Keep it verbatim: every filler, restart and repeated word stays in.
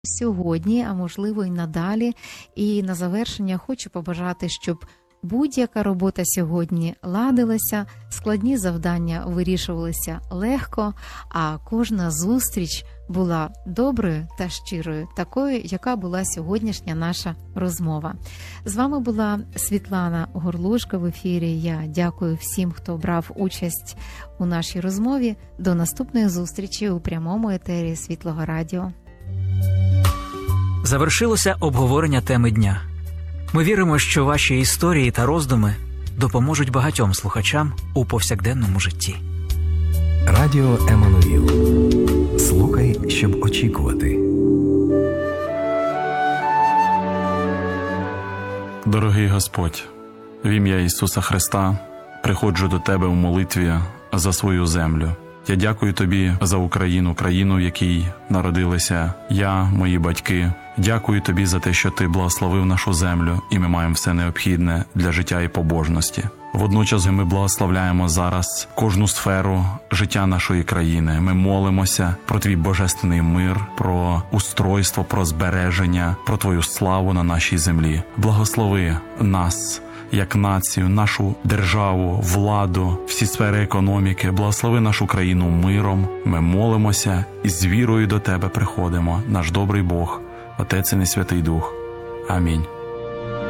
сьогодні, а можливо і надалі. І на завершення хочу побажати, щоб будь-яка робота сьогодні ладилася, складні завдання вирішувалися легко, а кожна зустріч була доброю та щирою, такою, яка була сьогоднішня наша розмова. З вами була Світлана Горлушко в ефірі. Я дякую всім, хто брав участь у нашій розмові. До наступної зустрічі у прямому етері Світлого Радіо. Завершилося обговорення теми дня. Ми віримо, що ваші історії та роздуми допоможуть багатьом слухачам у повсякденному житті. Радіо Еммануїл. Слухай, щоб очікувати. Дорогий Господь, в ім'я Ісуса Христа приходжу до Тебе в молитві за свою землю. Я дякую Тобі за Україну, країну, в якій народилися я, мої батьки. Дякую Тобі за те, що Ти благословив нашу землю, і ми маємо все необхідне для життя і побожності. Водночас ми благословляємо зараз кожну сферу життя нашої країни. Ми молимося про Твій божественний мир, про устройство, про збереження, про Твою славу на нашій землі. Благослови нас, як націю, нашу державу, владу, всі сфери економіки. Благослови нашу країну миром. Ми молимося і з вірою до Тебе приходимо, наш добрий Бог, Отець і Святий Дух. Амінь.